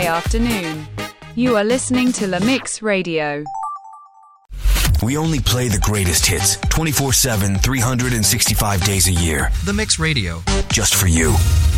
afternoon. You are listening to La Mix Radio. We only play the greatest hits 24/7, 365 days a year. The Mix Radio. Just for you.